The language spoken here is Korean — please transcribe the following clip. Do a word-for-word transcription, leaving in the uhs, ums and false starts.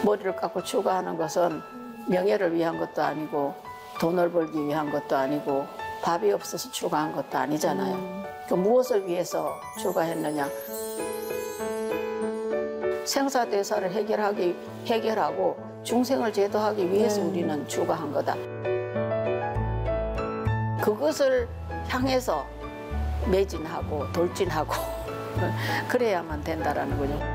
머리를 깎고 출가하는 것은 명예를 위한 것도 아니고 돈을 벌기 위한 것도 아니고 밥이 없어서 출가한 것도 아니잖아요. 음. 그 무엇을 위해서 출가했느냐? 생사대사를 해결하기, 해결하고 중생을 제도하기 위해서 네. 우리는 출가한 거다. 그것을 향해서 매진하고 돌진하고 그래야만 된다라는 거죠.